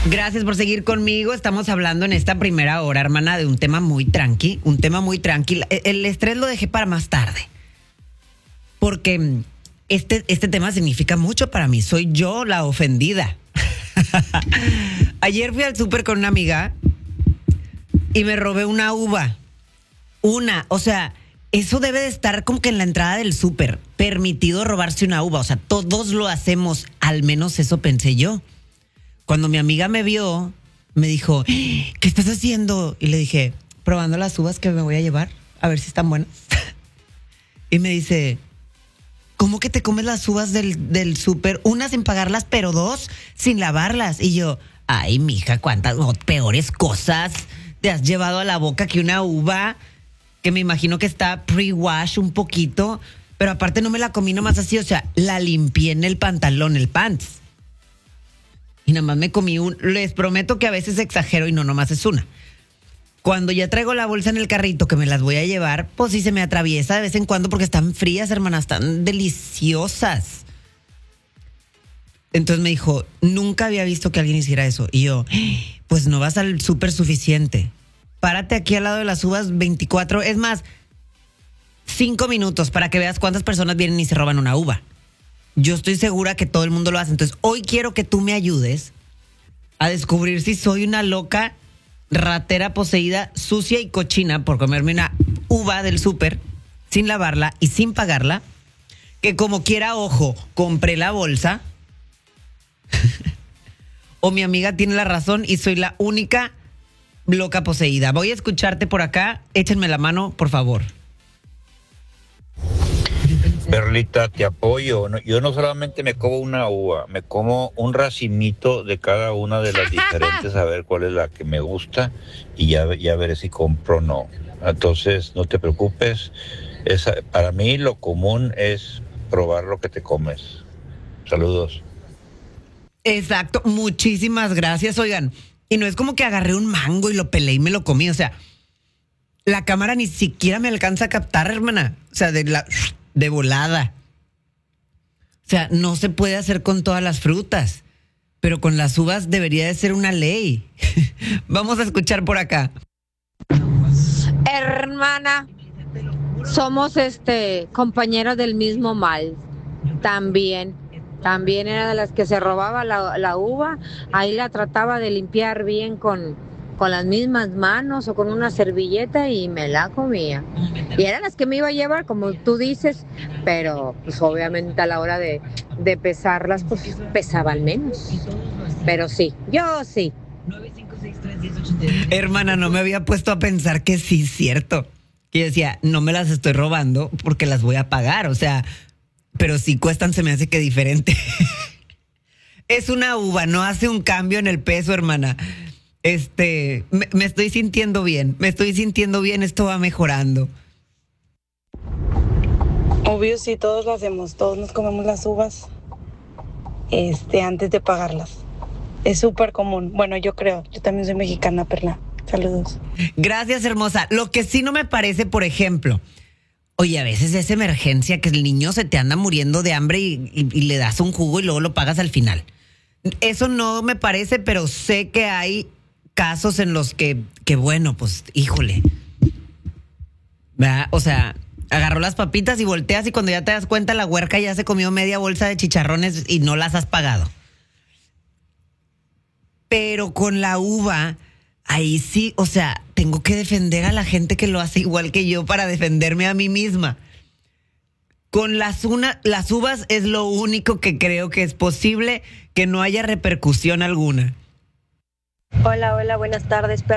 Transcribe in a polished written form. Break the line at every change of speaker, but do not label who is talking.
Gracias por seguir conmigo. Estamos hablando en esta primera hora, hermana, de un tema muy tranqui. El estrés lo dejé para más tarde. Porque este tema significa mucho para mí. Soy yo la ofendida. Ayer fui al súper con una amiga y me robé una uva. O sea, eso debe de estar como que en la entrada del súper. Permitido robarse una uva. O sea, todos lo hacemos. Al menos eso pensé yo. Cuando mi amiga me vio, me dijo, ¿qué estás haciendo? Y le dije, probando las uvas que me voy a llevar, a ver si están buenas. Y me dice, ¿cómo que te comes las uvas del súper? Una sin pagarlas, pero dos sin lavarlas. Y yo, ay, mija, cuántas peores cosas te has llevado a la boca que una uva, que me imagino que está pre-wash un poquito, pero aparte no me la comí nomás así, o sea, la limpié en el pantalón, el pants. Y nada más me comí les prometo que a veces exagero y no nomás es una. Cuando ya traigo la bolsa en el carrito que me las voy a llevar, pues sí se me atraviesa de vez en cuando porque están frías, hermanas, están deliciosas. Entonces me dijo, nunca había visto que alguien hiciera eso. Y yo, pues no vas al súper suficiente. Párate aquí al lado de las uvas 24, es más, 5 minutos para que veas cuántas personas vienen y se roban una uva. Yo estoy segura que todo el mundo lo hace. Entonces, hoy quiero que tú me ayudes a descubrir si soy una loca, ratera poseída, sucia y cochina por comerme una uva del súper sin lavarla y sin pagarla. Que como quiera, ojo, compré la bolsa. O mi amiga tiene la razón y soy la única loca poseída. Voy a escucharte por acá. Échenme la mano, por favor.
Perlita, te apoyo. Yo no solamente me como una uva, me como un racimito de cada una de las diferentes a ver cuál es la que me gusta y ya veré si compro o no. Entonces, no te preocupes. Para mí lo común es probar lo que te comes. Saludos.
Exacto, muchísimas gracias, oigan. Y no es como que agarré un mango y lo pelé y me lo comí, o sea, la cámara ni siquiera me alcanza a captar, hermana. O sea, de volada. O sea, no se puede hacer con todas las frutas, pero con las uvas debería de ser una ley. Vamos a escuchar por acá.
Hermana, somos compañeras del mismo mal. También era de las que se robaba la uva, ahí la trataba de limpiar bien con las mismas manos o con una servilleta y me la comía. Y eran las que me iba a llevar, como tú dices, pero pues obviamente a la hora de pesarlas, pues pesaban menos. Pero sí, yo sí.
Hermana, no me había puesto a pensar que sí es cierto. Que yo decía, no me las estoy robando porque las voy a pagar, o sea, pero si cuestan se me hace que diferente. Es una uva, no hace un cambio en el peso, hermana. Me estoy sintiendo bien, esto va mejorando.
Obvio, sí, todos lo hacemos, todos nos comemos las uvas antes de pagarlas. Es súper común, bueno, yo creo, yo también soy mexicana, Perla. Saludos.
Gracias, hermosa. Lo que sí no me parece, por ejemplo, oye, a veces es emergencia que el niño se te anda muriendo de hambre y le das un jugo y luego lo pagas al final. Eso no me parece, pero sé que hay casos en los que bueno, pues, híjole. ¿Verdad? O sea, agarró las papitas y volteas y cuando ya te das cuenta la huerca ya se comió media bolsa de chicharrones y no las has pagado. Pero con la uva, ahí sí, o sea, tengo que defender a la gente que lo hace igual que yo para defenderme a mí misma. Con las uvas es lo único que creo que es posible que no haya repercusión alguna.
Hola, buenas tardes.